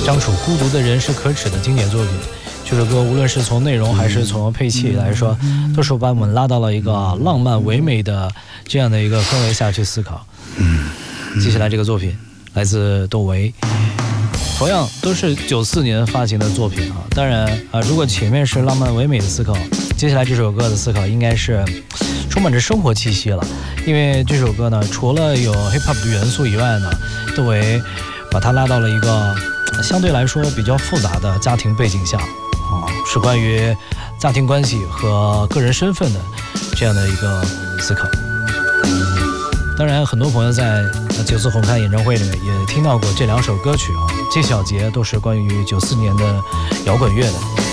张楚孤独的人是可耻的经典作品。这首歌无论是从内容还是从配器来说，都是把我们拉到了一个浪漫唯美的这样的一个氛围下去思考。接下来这个作品来自窦唯，同样都是94年发行的作品啊。当然如果前面是浪漫唯美的思考，接下来这首歌的思考应该是充满着生活气息了。因为这首歌呢，除了有 hip hop 的元素以外呢，窦唯把它拉到了一个相对来说比较复杂的家庭背景下。是关于家庭关系和个人身份的这样的一个思考。当然很多朋友在9次红磡演唱会里面也听到过这2首歌曲啊，这小节都是关于94年的摇滚乐的。